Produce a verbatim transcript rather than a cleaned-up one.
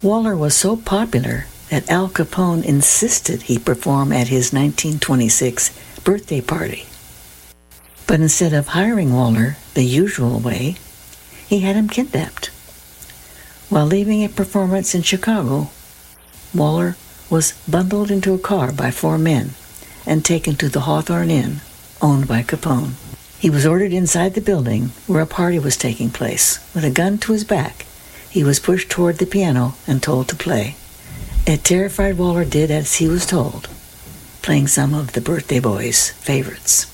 Waller was so popular that Al Capone insisted he perform at his nineteen twenty-six birthday party. But instead of hiring Waller the usual way, he had him kidnapped. While leaving a performance in Chicago, Waller was bundled into a car by four men and taken to the Hawthorne Inn, owned by Capone. He was ordered inside the building where a party was taking place. With a gun to his back, he was pushed toward the piano and told to play. A terrified Waller did as he was told, playing some of the birthday boy's favorites.